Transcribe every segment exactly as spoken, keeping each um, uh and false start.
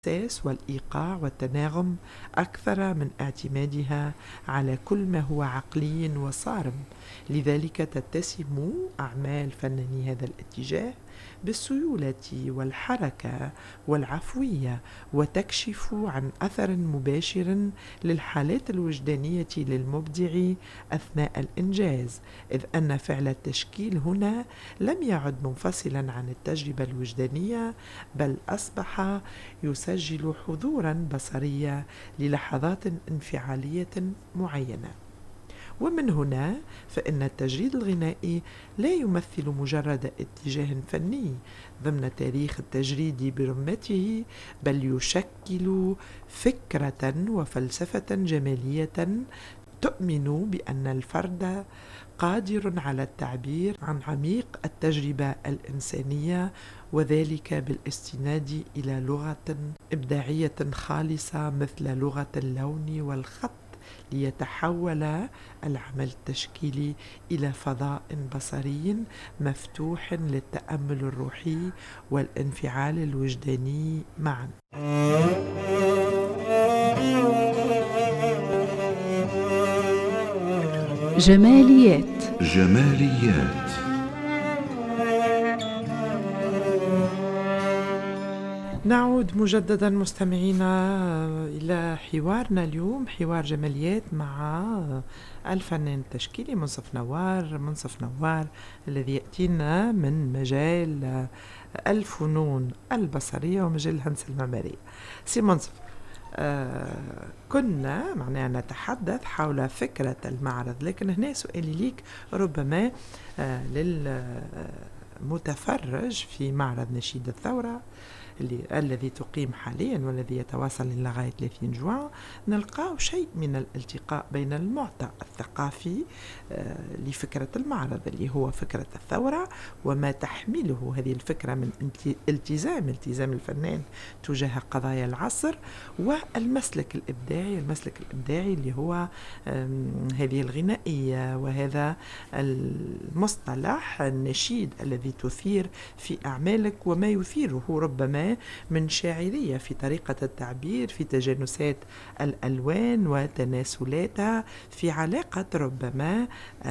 الإحساس والإيقاع والتناغم أكثر من اعتمادها على كل ما هو عقلي وصارم. لذلك تتسم أعمال فناني هذا الاتجاه بالسيولة والحركة والعفوية، وتكشف عن أثر مباشر للحالات الوجدانية للمبدع أثناء الإنجاز، إذ أن فعل التشكيل هنا لم يعد منفصلا عن التجربة الوجدانية، بل أصبح يسجل حضورا بصريا للحظات انفعالية معينة. ومن هنا فإن التجريد الغنائي لا يمثل مجرد اتجاه فني ضمن تاريخ التجريد برمته، بل يشكل فكرة وفلسفة جمالية تؤمن بأن الفرد قادر على التعبير عن عميق التجربة الإنسانية، وذلك بالاستناد إلى لغة إبداعية خالصة مثل لغة اللون والخط، ليتحول العمل التشكيلي إلى فضاء بصري مفتوح للتأمل الروحي والانفعال الوجداني معا. جماليات جماليات نعود مجددا مستمعينا إلى حوارنا اليوم، حوار جماليات مع الفنان التشكيلي منصف نوار. منصف نوار الذي يأتينا من مجال الفنون البصرية ومجال الهندسة المعمارية. سي منصف، آه كنا معناها نتحدث حول فكرة المعرض، لكن هنا سؤالي ليك ربما آه للمتفرج في معرض نشيد الثورة اللي الذي تقيم حاليا والذي يتواصل لغاية ثلاثين جوان، نلقاه شيء من الالتقاء بين المعطى الثقافي آه لفكرة المعرض اللي هو فكرة الثورة وما تحمله هذه الفكرة من التزام التزام الفنان تجاه قضايا العصر، والمسلك الإبداعي المسلك الإبداعي اللي هو هذه الغنائية وهذا المصطلح النشيد الذي تثير في أعمالك وما يثيره ربما من شاعرية في طريقة التعبير، في تجانسات الألوان وتناسلاتها، في علاقة ربما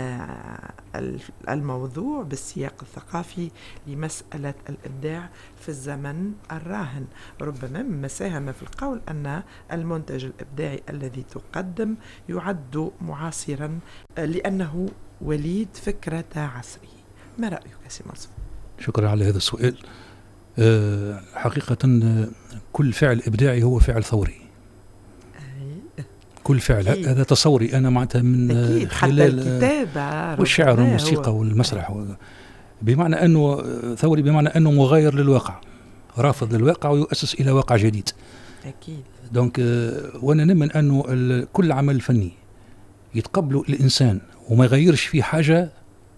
الموضوع بالسياق الثقافي لمسألة الإبداع في الزمن الراهن. ربما مما ساهم في القول أن المنتج الإبداعي الذي تقدم يعد معاصرا لأنه وليد فكرة عصره. ما رأيك سي منصف؟ شكرا على هذا السؤال. أه حقيقة كل فعل إبداعي هو فعل ثوري. أي. كل فعل أكيد. هذا تصوري أنا معناتها من أكيد. خلال حتى الكتابة والشعر والموسيقى والمسرح، بمعنى أنه ثوري بمعنى أنه مغاير للواقع، رافض للواقع ويؤسس إلى واقع جديد. أكيد. دونك وأنا نؤمن أنه كل عمل فني يتقبله الإنسان وما يغيرش فيه حاجة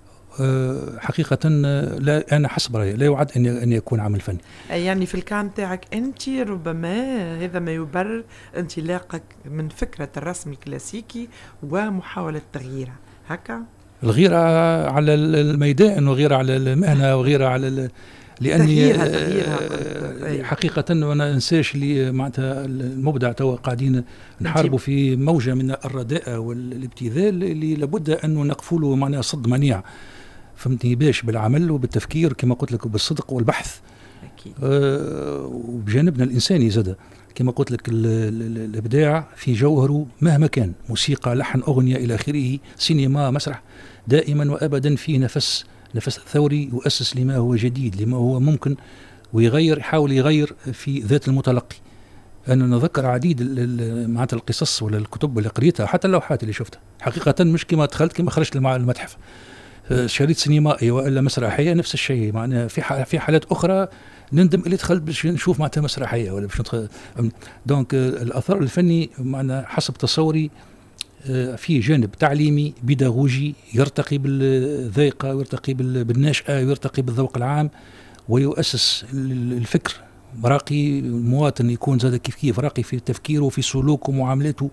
حقيقة لا أنا حسب رأيي لا يعد أن أن يكون عمل فني. يعني في الكلام تاعك أنت ربما هذا ما يبرر انطلاقك من فكرة الرسم الكلاسيكي ومحاولة تغييرها هكا؟ الغيرة على الميدان وغيرة على المهنة وغيرة على لأني تغييرها تغييرها حقيقة وأنا أنساش اللي معناتها المبدع توا قاعدين نحاربوا في موجة من الرداءة والابتذال اللي لابد أن نقفله معناها صد منيع، فهمتني، باش بالعمل وبالتفكير كما قلت لك وبالصدق والبحث. أكيد. آه وبجانبنا الإنساني زاد كما قلت لك الإبداع في جوهره مهما كان، موسيقى لحن أغنية إلى آخره، سينما مسرح، دائما وأبدا فيه نفس نفس ثوري يؤسس لما هو جديد لما هو ممكن ويغير، يحاول يغير في ذات المتلقي. أنا نذكر عديد معناتها القصص ولا الكتب اللي قريتها حتى اللوحات اللي شفتها حقيقة مش كما دخلت كما خرجت مع المتحف شريط سينمائي وإلا مسرحية نفس الشيء، معناها في في حالات أخرى نندم اللي دخلت باش نشوف معناتها مسرحية ولا باش ندخل. دونك الأثر الفني معنا حسب تصوري في جانب تعليمي بيداغوجي يرتقي بالذائقة ويرتقي بالنشأة ويرتقي بالذوق العام ويؤسس الفكر، راقي المواطن يكون زاد كيف كيف راقي في تفكيره وفي سلوكه ومعاملته،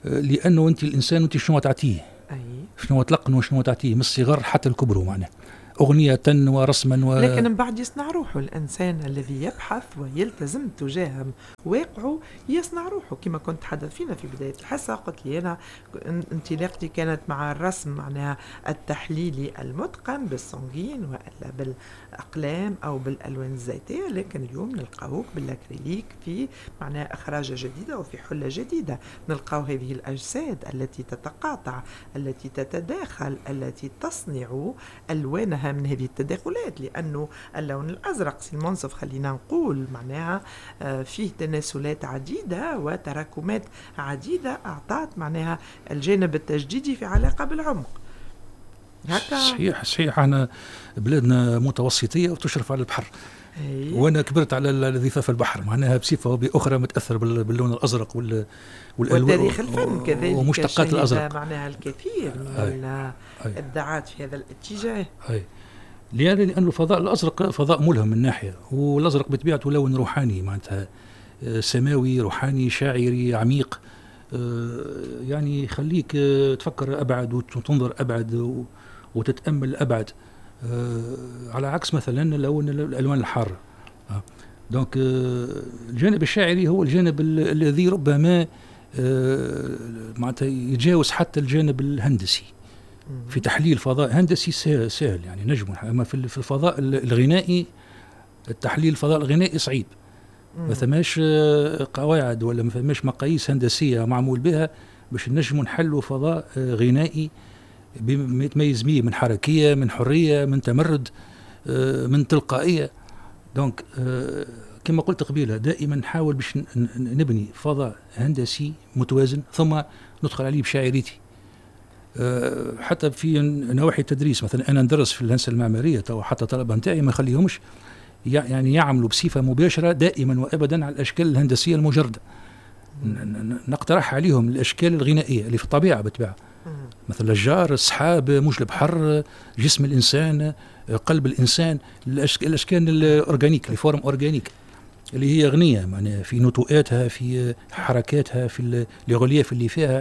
لأنه أنت الإنسان أنت شنو تعطيه، شنو تلقن وشنو تعطيه من الصغر حتى الكبر معناه. أغنية ورسما و... لكن من بعد يصنع روحه. الإنسان الذي يبحث ويلتزم تجاه واقعه يصنع روحه. كما كنت تحدث فينا في بداية الحصة، قلت لي أنا انطلاقتي كانت مع الرسم معناها التحليلي المتقن بالسونغين وإلا بالأقلام أو بالألوان الزيتية، لكن اليوم نلقاوك بالأكريليك في معناها إخراجة جديدة وفي حلة جديدة. نلقاو هذه الأجساد التي تتقاطع، التي تتداخل، التي تصنع ألوانها من هذه التداخلات، لأنه اللون الأزرق سي المنصف خلينا نقول معناها فيه تناسلات عديدة وتراكمات عديدة أعطت معناها الجانب التجديدي في علاقة بالعمق. هكا صحيح صحيح. احنا بلادنا متوسطية وتشرف على البحر. أي. وانا كبرت على الضفاف البحر معناها بصفه باخرى متاثر باللون الازرق وال والتاريخ الفن كذلك ومشتقات الازرق معناها الكثير من الابداعات في هذا الاتجاه. اي لأن لأن الفضاء الازرق فضاء ملهم من ناحيه، والازرق بطبيعته لون روحاني معناتها سماوي روحاني شاعري عميق، يعني يخليك تفكر ابعد وتنظر ابعد وتتامل ابعد، على عكس مثلا لون الالوان الحاره. دونك الجانب الشاعري هو الجانب الذي ربما معناتها يتجاوز حتى الجانب الهندسي. في تحليل فضاء هندسي سهل يعني نجم، اما في الفضاء الغنائي التحليل الفضاء الغنائي صعيب. ما ثماش قواعد ولا ما ثماش مقاييس هندسيه معمول بها باش نجموا نحلوا فضاء غنائي يتميز به من حركيه، من حريه، من تمرد، من تلقائيه. دونك كما قلت قبيله دائما نحاول باش نبني فضاء هندسي متوازن ثم ندخل عليه بشاعريتي. حتى في نواحي التدريس مثلا انا ندرس في الهندسه المعماريه تو، حتى الطلبه نتاعي ما نخليهمش يعني يعملوا بصفه مباشره دائما وابدا على الاشكال الهندسيه المجرده. نقترح عليهم الاشكال الغنائيه اللي في الطبيعه بالطبيعه، مثل الأشجار، السحاب، موج البحر، جسم الإنسان، قلب الإنسان، الأشكال الأورجانيك، الفورم أورجانيك اللي هي غنية معناها في نتوءاتها، في حركاتها، في الغلياف اللي فيها،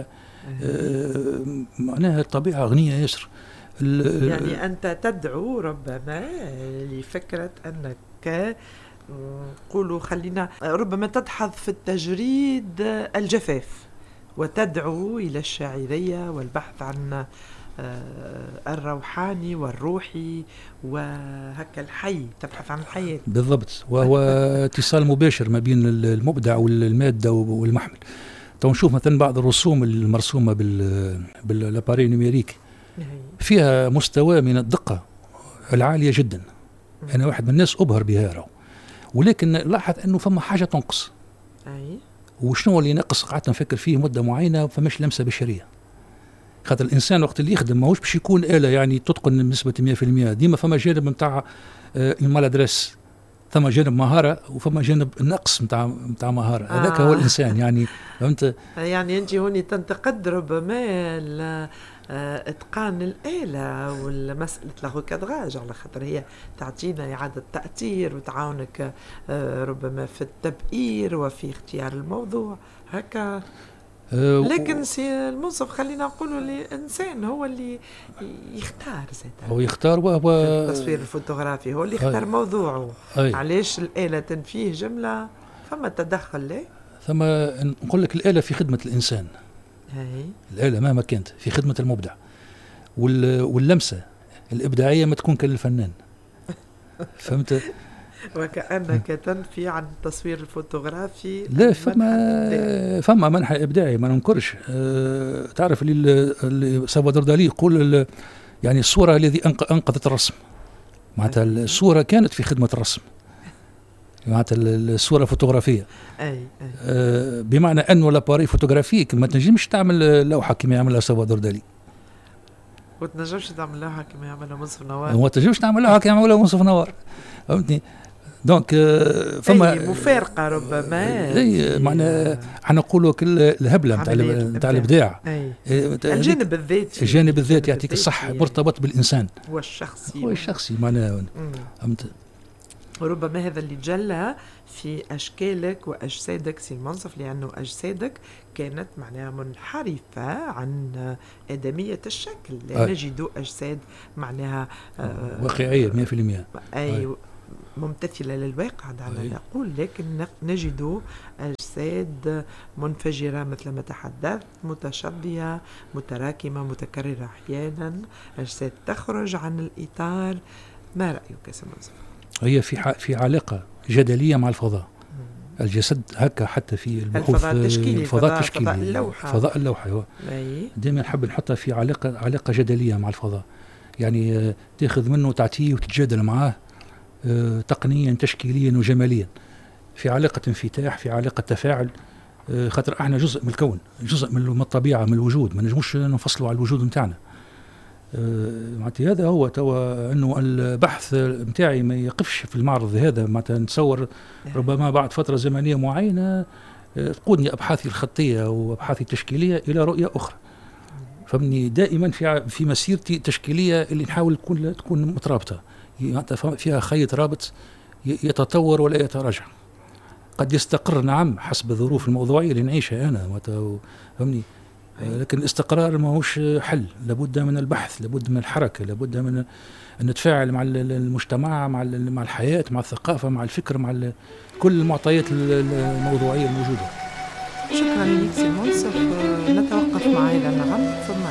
معناها الطبيعة غنية ياسر. يعني أنت تدعو ربما لفكرة أنك قولوا خلينا ربما تدحض في التجريد الجفاف وتدعو إلى الشاعرية والبحث عن الروحاني والروحي وهكا الحي، تبحث عن الحياة بالضبط، وهو اتصال مباشر ما بين المبدع والمادة والمحمل. تو نشوف مثلا بعض الرسوم المرسومة بالاباري نوميريك فيها مستوى من الدقة العالية جدا. أنا واحد من الناس أبهر بها، ولكن لاحظ أنه فما حاجة تنقص. أي. وشنو اللي نقص؟ قعدت نفكر فيه مده معينه، فمش لمسه بشريه. خاطر الانسان وقت اللي يخدم ماهوش باش يكون آلة يعني تتقن بنسبه مئة في المئة، ديما فما جانب نتاع المالادريس، ثم جانب مهاره وفما جانب نقص نتاع نتاع مهاره. آه. هذاك هو الانسان يعني فهمت؟ يعني انت هوني تنتقد ربما اتقان الآلة والمسألة له كادراج، على خاطر هي تعطينا إعادة تأثير وتعاونك ربما في التبئير وفي اختيار الموضوع هكا. أه لكن سي المنصف خلينا نقولوا الإنسان هو اللي يختار زيادة، هو يختار وهو التصوير الفوتوغرافي هو اللي يختار أي. موضوعه. أي. علاش الآلة تنفيه جملة فما تدخل ليه؟ ثم نقول لك الآلة في خدمة الإنسان. هي. الآلة مهما كانت في خدمة المبدع، واللمسة الإبداعية ما تكون كالفنان. فهمت؟ وكأنك تنفي عن التصوير الفوتوغرافي. لا، فما فما منحى إبداعي ما ننكرش. أه تعرف اللي سالفادور دالي يقول يعني الصورة الذي أنقذت الرسم، معناتها الصورة كانت في خدمة الرسم، معناتها الصورة فوتوغرافية. أي أي. أه بمعنى أنه لاباري فوتوغرافيك ما تنجمش تعمل لوحة كما يعملها سالفادور دالي، وتنجمش تعمل لوحة كما يعملها منصف نوار، وما تنجمش تعمل لوحة كما يعملها منصف نوار. فهمتني؟ دونك فما أي مفارقة ربما. اي معناها احنا نقولوا كل الهبله نتاع نتاع الابداع، الجانب الذاتي، الجانب الذاتي يعطيك الصح مرتبط بالانسان هو الشخصي، هو الشخصي معناها. فهمت؟ وربما هذا اللي جلى في أشكالك وأجسادك سي المنصف، لأنه أجسادك كانت معناها منحرفة عن آدمية الشكل. لا أي. نجد أجساد معناها آه واقعية مئة بالمئة، أي, أي. ممتثلة للواقع دعنا نقول، لكن نجد أجساد منفجرة مثل ما تحدثت، متشظية متراكمة متكررة أحيانا، أجساد تخرج عن الإطار. ما رأيك سي منصف؟ هي في في علاقة جدلية مع الفضاء. مم. الجسد هكا حتى في البحوث الفضاء التشكيلي، الفضاء التشكيلي، فضاء اللوحة، فضاء اللوحة دائما نحب نحطها في علاقة علاقة جدلية مع الفضاء، يعني تاخذ منه تعطيه وتتجادل معاه تقنيا تشكيليا وجماليا، في علاقة انفتاح، في علاقة تفاعل، خاطر احنا جزء من الكون، جزء من الطبيعة، من الوجود، ما نجموش ننفصلوا على الوجود نتاعنا. معناتها هذا هو توا انه البحث نتاعي ما يقفش في المعرض هذا، معناتها نتصور ربما بعد فترة زمنية معينة تقودني ابحاثي الخطية وابحاثي التشكيلية الى رؤية اخرى. فمني دائما في في مسيرتي التشكيلية اللي نحاول تكون تكون مترابطة، فيها خيط رابط يتطور ولا يتراجع، قد يستقر نعم حسب الظروف الموضوعية اللي نعيشها أنا، فهمني، لكن الاستقرار ما هوش حل، لابد من البحث، لابد من الحركة، لابد من أن نتفاعل مع المجتمع، مع مع الحياة، مع الثقافة، مع الفكر، مع كل المعطيات الموضوعية الموجودة. شكرا لك سي منصف، نتوقف مع هذا النغم ثم